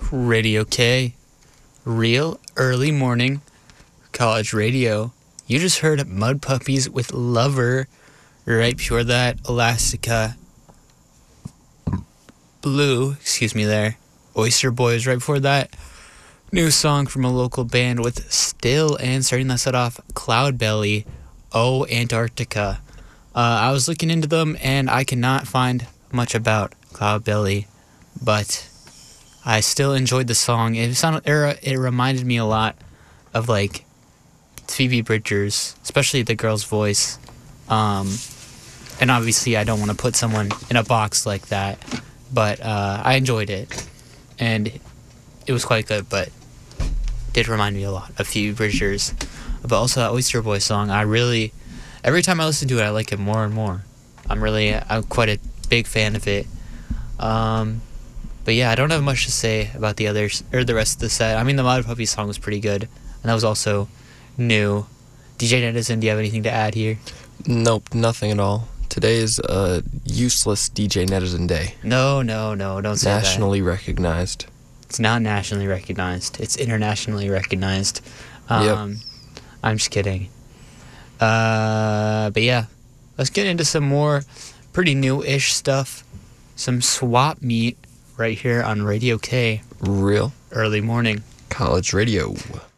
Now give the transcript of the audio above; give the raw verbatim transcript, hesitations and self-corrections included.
Radio K, real early morning college radio. You just heard Mud Puppies with Lover. Right before that, Elastica Blue, excuse me there. Oyster Boys right before that. New song from a local band with Still, and starting that set off, Cloudbelly, Oh Antarctica. Uh, I was looking into them and I cannot find much about Cloudbelly, but I still enjoyed the song. It sounded, it reminded me a lot of like Phoebe Bridgers, especially the girl's voice. Um, and obviously I don't want to put someone in a box like that, but uh, I enjoyed it, and it was quite good, but it did remind me a lot of Phoebe Bridgers. But also that Oyster Boy song, I really, every time I listen to it, I like it more and more. I'm really, I'm quite a big fan of it. Um, but yeah, I don't have much to say about the others, or the rest of the set. I mean, the Mud Puppy song was pretty good, and that was also new. D J Netizen, do you have anything to add here? Nope, nothing at all. Today is a useless D J Netizen Day. No, no, no, don't say that. Nationally recognized. It's not nationally recognized. It's internationally recognized. Um, yep. I'm just kidding. Uh, but yeah, let's get into some more pretty new-ish stuff. Some swap meet right here on Radio K. Real early morning college radio.